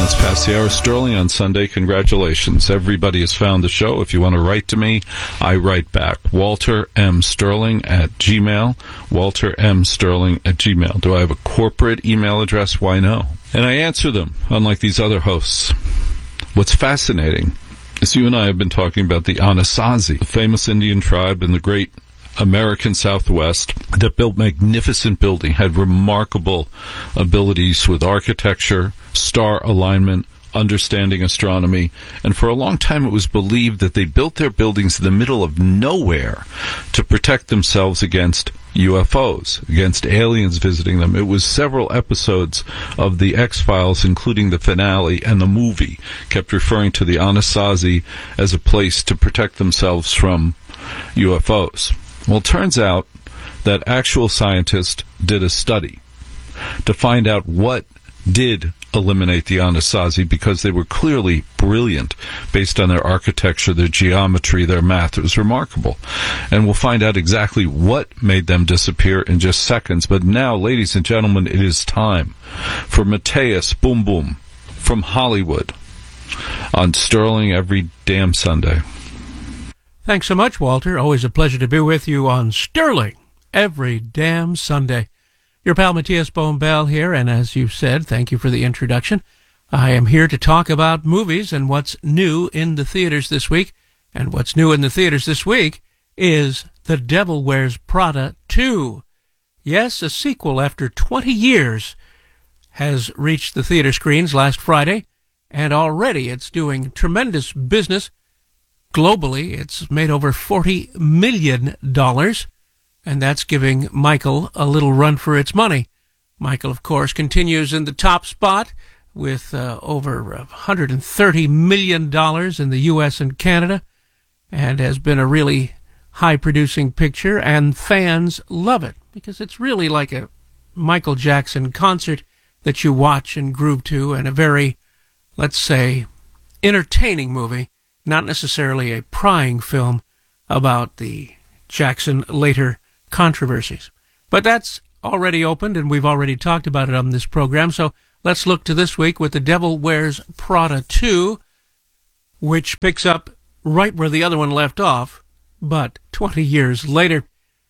minutes past the hour. Sterling on Sunday. Congratulations. Everybody has found the show. If you want to write to me, I write back. Walter M. Sterling at Gmail. Walter M. Sterling at Gmail. Do I have a corporate email address? Why no? And I answer them, unlike these other hosts. What's fascinating is you and I have been talking about the Anasazi, the famous Indian tribe in the great American Southwest that built magnificent building, had remarkable abilities with architecture, star alignment, understanding astronomy, and for a long time it was believed that they built their buildings in the middle of nowhere to protect themselves against UFOs, against aliens visiting them. It was several episodes of the X-Files, including the finale and the movie, kept referring to the Anasazi as a place to protect themselves from UFOs. Well, it turns out that actual scientists did a study to find out what did eliminate the Anasazi, because they were clearly brilliant based on their architecture, their geometry, their math. It was remarkable. And we'll find out exactly what made them disappear in just seconds. But now, ladies and gentlemen, it is time for Mateus Boom Boom from Hollywood on Sterling every damn Sunday. Thanks so much, Walter. Always a pleasure to be with you on Sterling every damn Sunday. Your pal Matthias Bombell here, and as you said, thank you for the introduction. I am here to talk about movies and what's new in the theaters this week. And what's new in the theaters this week is The Devil Wears Prada 2. Yes, a sequel after 20 years has reached the theater screens last Friday, and already it's doing tremendous business. Globally, it's made over $40 million, and that's giving Michael a little run for its money. Michael, of course, continues in the top spot with over $130 million in the U.S. and Canada, and has been a really high-producing picture, and fans love it, because it's really like a Michael Jackson concert that you watch and groove to, and a very, let's say, entertaining movie. Not necessarily a prying film about the Jackson later controversies. But that's already opened, and we've already talked about it on this program, so let's look to this week with The Devil Wears Prada 2, which picks up right where the other one left off, but 20 years later.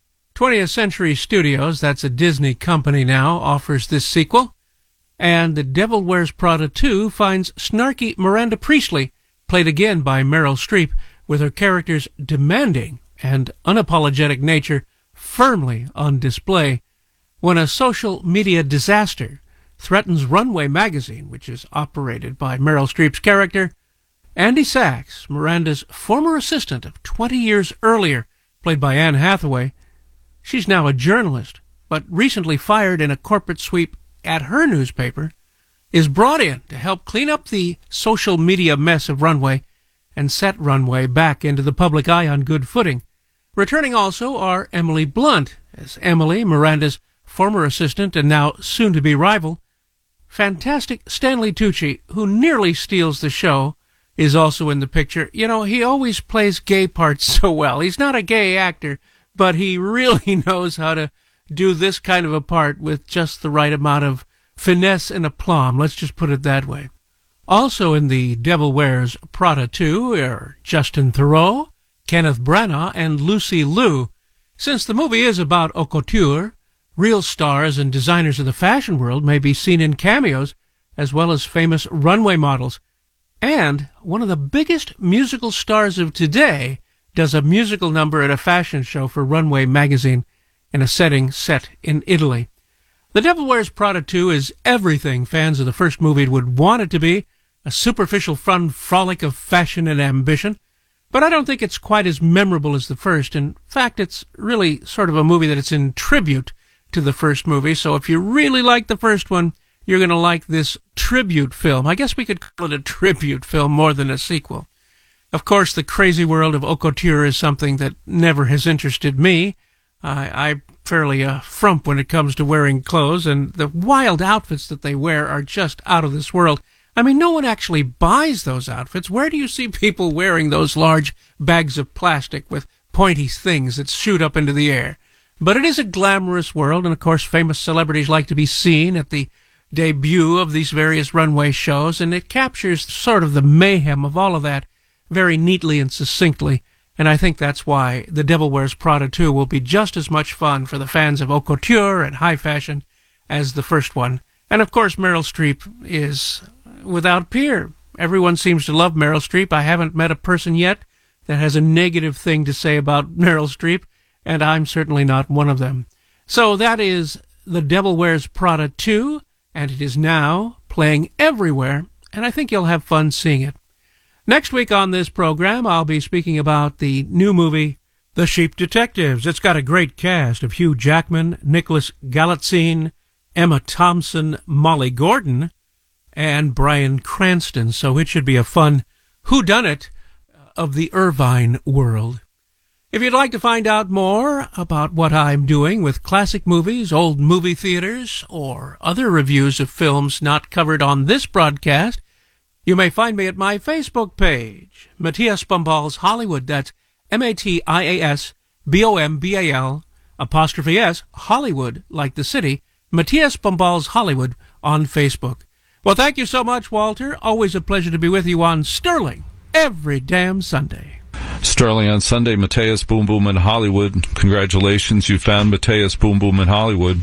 20th Century Studios, that's a Disney company now, offers this sequel, and The Devil Wears Prada 2 finds snarky Miranda Priestley, played again by Meryl Streep, with her character's demanding and unapologetic nature firmly on display when a social media disaster threatens Runway magazine, which is operated by Meryl Streep's character. Andy Sachs, Miranda's former assistant of 20 years earlier, played by Anne Hathaway. She's now a journalist, but recently fired in a corporate sweep at her newspaper, is brought in to help clean up the social media mess of Runway and set Runway back into the public eye on good footing. Returning also are Emily Blunt as Emily, Miranda's former assistant and now soon-to-be rival. Fantastic Stanley Tucci, who nearly steals the show, is also in the picture. You know, he always plays gay parts so well. He's not a gay actor, but he really knows how to do this kind of a part with just the right amount of finesse and aplomb, let's just put it that way. Also in The Devil Wears Prada 2 are Justin Theroux, Kenneth Branagh, and Lucy Liu. Since the movie is about haute couture, real stars and designers of the fashion world may be seen in cameos, as well as famous runway models. And one of the biggest musical stars of today does a musical number at a fashion show for Runway magazine in a setting set in Italy. The Devil Wears Prada 2 is everything fans of the first movie would want it to be, a superficial fun frolic of fashion and ambition. But I don't think it's quite as memorable as the first. In fact, it's really sort of a movie that it's in tribute to the first movie. So if you really like the first one, you're going to like this tribute film. I guess we could call it a tribute film more than a sequel. Of course, the crazy world of haute couture is something that never has interested me. I'm fairly frump when it comes to wearing clothes, and the wild outfits that they wear are just out of this world. I mean, no one actually buys those outfits. Where do you see people wearing those large bags of plastic with pointy things that shoot up into the air? But it is a glamorous world, and of course famous celebrities like to be seen at the debut of these various runway shows, and it captures sort of the mayhem of all of that very neatly and succinctly. And I think that's why The Devil Wears Prada 2 will be just as much fun for the fans of haute couture and high fashion as the first one. And of course, Meryl Streep is without peer. Everyone seems to love Meryl Streep. I haven't met a person yet that has a negative thing to say about Meryl Streep, and I'm certainly not one of them. So that is The Devil Wears Prada 2, and it is now playing everywhere, and I think you'll have fun seeing it. Next week on this program, I'll be speaking about the new movie, The Sheep Detectives. It's got a great cast of Hugh Jackman, Nicholas Galitzine, Emma Thompson, Molly Gordon, and Bryan Cranston, so it should be a fun whodunit of the Irvine world. If you'd like to find out more about what I'm doing with classic movies, old movie theaters, or other reviews of films not covered on this broadcast, you may find me at my Facebook page, Matthias Bombals Hollywood. That's MATIASBOMBAL''S Hollywood, like the city, Matthias Bombals Hollywood on Facebook. Well, thank you so much, Walter. Always a pleasure to be with you on Sterling every damn Sunday. Sterling on Sunday, Matthias Boom Boom in Hollywood. Congratulations, you found Matthias Boom Boom in Hollywood.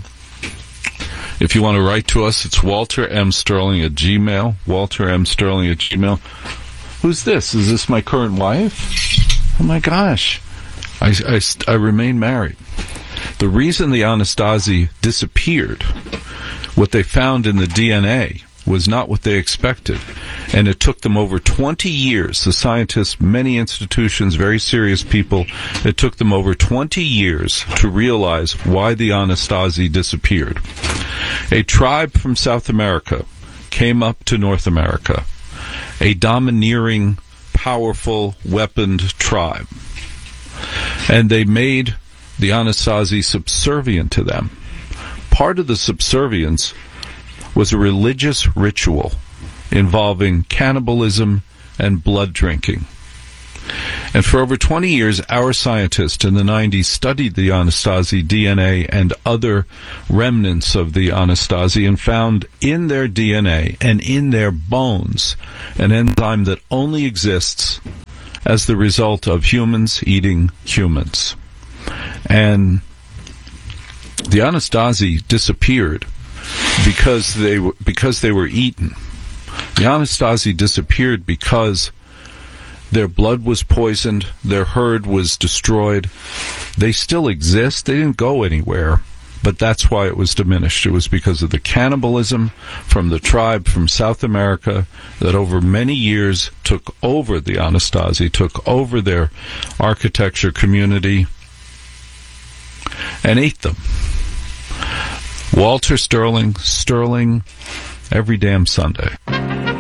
If you want to write to us, it's Walter M. Sterling at Gmail. Walter M. Sterling at Gmail. Who's this? Is this my current wife? Oh my gosh. I remain married. The reason the Anastasi disappeared, what they found in the DNA, was not what they expected. And it took them over 20 years. The scientists, many institutions, very serious people, it took them over 20 years to realize why the Anastasi disappeared. A tribe from South America came up to North America, a domineering, powerful, weaponed tribe. And they made the Anasazi subservient to them. Part of the subservience was a religious ritual involving cannibalism and blood drinking. And for over 20 years, our scientists in the 90s studied the Anastasi DNA and other remnants of the Anastasi and found in their DNA and in their bones an enzyme that only exists as the result of humans eating humans. And the Anastasi disappeared because they were eaten. The Anastasi disappeared because their blood was poisoned, their herd was destroyed. They still exist. They didn't go anywhere, but that's why it was diminished. It was because of the cannibalism from the tribe from South America that over many years took over the Anastasi, took over their architecture community, and ate them. Walter Sterling, Sterling every damn Sunday.